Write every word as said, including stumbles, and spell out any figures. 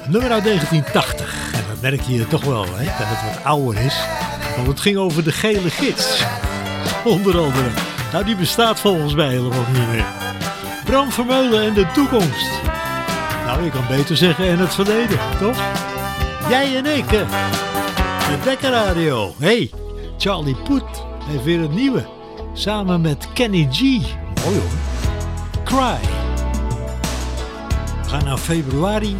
nummer uit negentien tachtig. En dat merk je toch wel, hè, dat het wat ouder is. Want het ging over de gele gids. Onder andere. Nou, die bestaat volgens mij helemaal niet meer. Bram Vermeulen en de toekomst. Nou, je kan beter zeggen en het verleden, toch? Jij en ik, hè? De Dekker Radio. Hey, Charlie Puth heeft weer het nieuwe. Samen met Kenny G. Mooi hoor. Cry. We gaan naar februari